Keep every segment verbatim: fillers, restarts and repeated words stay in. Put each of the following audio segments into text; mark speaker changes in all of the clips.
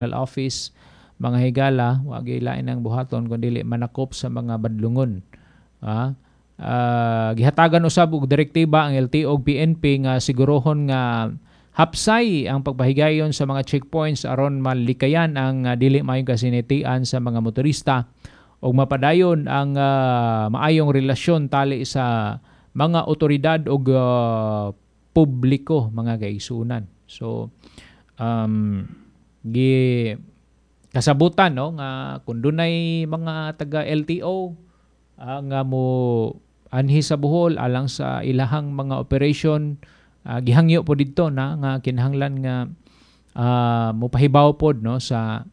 Speaker 1: office, mga higala, wag ilain ang buhaton kundi manakop sa mga badlungon. Ah, uh, gihatagan usab og direktiba ang L T O ug P N P nga sigurohon nga hapsay ang pagpahigayon sa mga checkpoints aron malikayan ang uh, dili maayong kasinitian sa mga motorista ug mapadayon ang uh, maayong relasyon tali sa mga otoridad ug uh, publiko, mga kaigsunan. So um gi kasabutan no nga kun dunay mga taga L T O uh, nga mo anhi sa Bohol alang sa ilahang mga operation, uh, gihangyo po didto na nga kinahanglan nga uh, mopahibaw pod no sa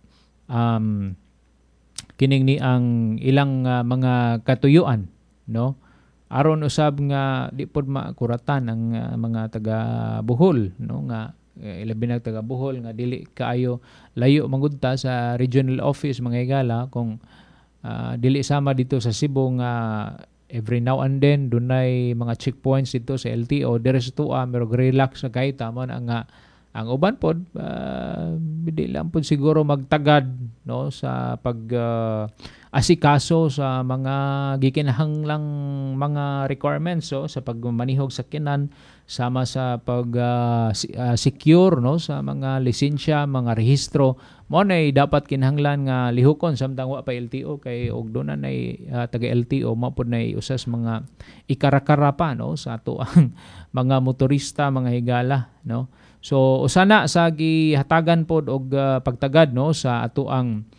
Speaker 1: um kining ni ang ilang uh, mga katuyuan no aron usab nga di pod makuratan ang uh, mga taga Bohol no nga ilabi na taga Bohol nga dili kaayo layo mangudta sa regional office mga higala kung uh, dili sama dito sa Cebu nga every now and then dunay mga checkpoints dito sa L T O dire sa tuwa pero relax sa kay tama na nga ang uban pod uh, di lang pod siguro magtagad no sa pag uh, asikaso sa mga gikinahanglang mga requirements so sa pagmanihog sa kinan sama sa pag uh, uh, secure no sa mga lisensya, mga rehistro mo nay dapat kinahanglan nga lihukon samtang wa pa L T O kay og doon na uh, taga L T O mao pod nay usas mga ikarakara pa no sa ato ang mga motorista, mga higala no. So usana sa gihatagan pod og uh, pagtagad no sa ato ang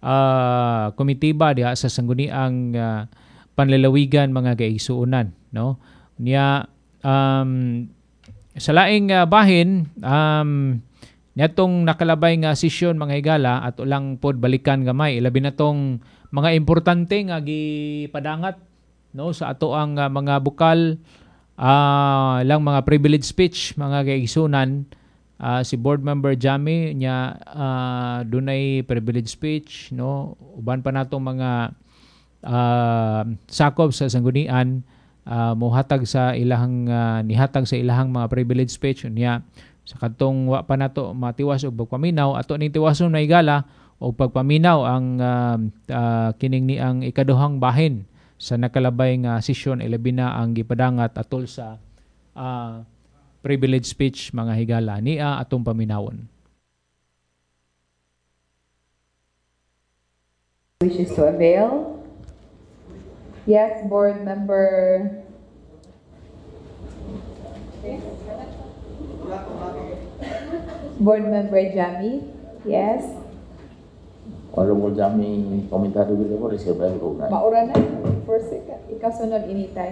Speaker 1: uh, komitiba diha sa sangguniang uh, panlalawigan mga kaigsuonan no. Niya um sa laing uh, bahin um niatong nakalabay nga sesyon mga higala at ulang pod balikan gamay ilabi na tong mga importante nga gipadangat no sa ato ang uh, mga bukal uh, lang mga privilege speech mga kaigsunan. Uh, si board member Jami nya uh, dunay privilege speech no uban pa natong mga uh, sakop sa sanggunian uh, mohatag sa ilahang uh, nihatag sa ilahang mga privilege speech niya sa katong wa pa nato matiwas og pagpaminaw ato ning tiwason na higala og pagpaminaw ang uh, uh, kining ni ang ikaduhang bahin sa nakalabay nga sesyon ilabi na ang gipadangat atol sa uh, privilege speech mga higala niya atong paminawon.
Speaker 2: Wishes to avail? Yes, board member. Board member Jami. Yes.
Speaker 3: Honorable Jami, komentaryo dito ko receive ko na.
Speaker 2: Maura na. First, ikaw sunod initay.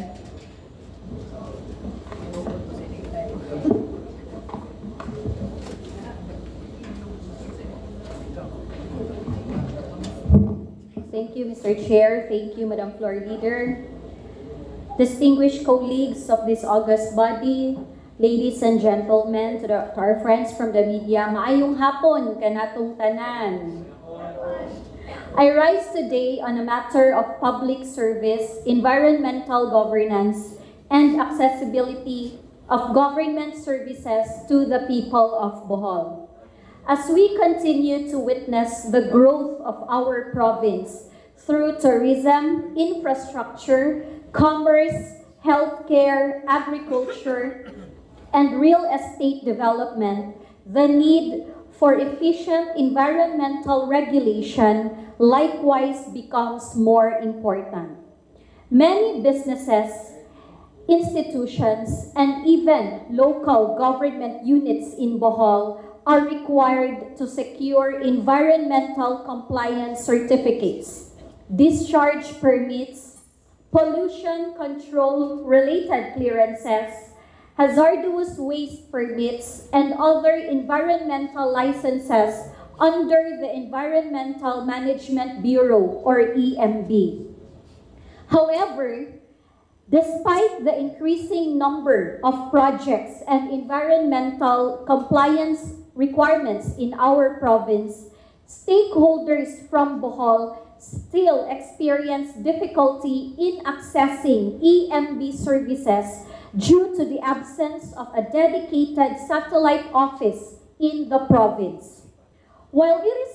Speaker 4: Thank you, Mister Chair. Thank you, Madam Floor Leader. Distinguished colleagues of this august body, ladies and gentlemen, to, the, to our friends from the media, maayong hapon kanatong tanan. I rise today on a matter of public service, environmental governance, and accessibility of government services to the people of Bohol. As we continue to witness the growth of our province through tourism, infrastructure, commerce, healthcare, agriculture, and real estate development, the need for efficient environmental regulation likewise becomes more important. Many businesses, institutions, and even local government units in Bohol are required to secure environmental compliance certificates, discharge permits, pollution control related clearances, hazardous waste permits, and other environmental licenses under the Environmental Management Bureau or E M B. However, despite the increasing number of projects and environmental compliance requirements in our province, stakeholders from Bohol still experience difficulty in accessing E M B services due to the absence of a dedicated satellite office in the province. While it is